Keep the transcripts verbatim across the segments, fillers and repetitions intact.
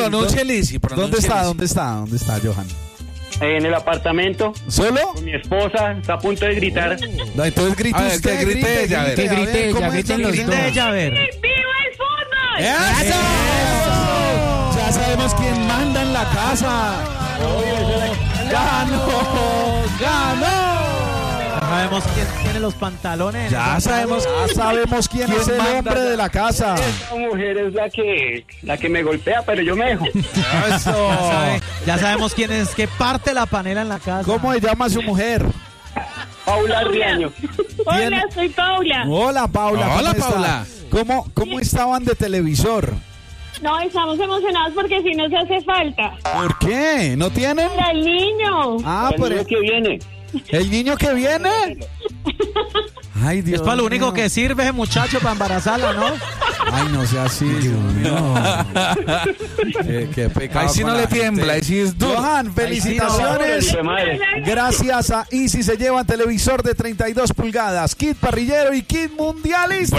Pronuncia, Lizzy. ¿Dónde está? ¿Dónde está? ¿Dónde está, Johan? En el apartamento. ¿Solo? Con mi esposa, está a punto de gritar. No, entonces grite A ver, usted, que grite ella, a ver. grite, Que grite ella, ¿cómo es griten eso? los Grite dos. ella, a ver. ¡Viva el fútbol! ¡Eso! Ya sabemos quién manda en la casa. ¡Ganó! ¡Ganó! Ya sabemos quién tiene los pantalones. Ya sabemos, ya sabemos quién, es el manda hombre ya? de la casa. Esta mujer es la que, la que me golpea, pero yo me dejo. Ya, sabe- ya sabemos quién es que parte la panela en la casa. ¿Cómo se llama su mujer? Paula Riaño. Hola, soy Paula. Hola, Paula. ¿cómo Hola, está? Paula. ¿Cómo, ¿Cómo estaban de televisor? No, estamos emocionados porque si nos hace falta. ¿Por qué? ¿No tienen? Para el niño. Ah, El por niño el, que viene. el niño que viene. Ay, Dios Es para lo único mío. que sirve ese muchacho para embarazarla, ¿no? Ay, no sea así, Dios mío. Qué, qué pecado. Ahí sí con no la le tiembla, gente. ahí sí es duro. Johan, felicitaciones. Hijo de madre. Gracias a Easy se llevan televisor de treinta y dos pulgadas, kit parrillero y kit mundialista.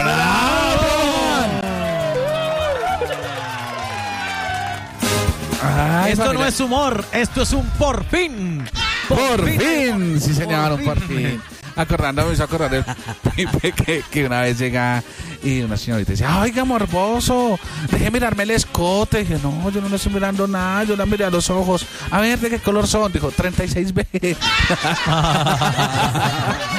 Ay, Esto familia. no es humor, esto es un por fin. Por fin, sí señor, Por por fin. Acordando, me hizo acordar el Pipe que, que una vez llega y una señorita dice, oiga, morboso, deje mirarme el escote. Y dije, no, yo no le estoy mirando nada, yo la miré a los ojos. A ver, ¿de qué color son? Dijo, treinta y seis B.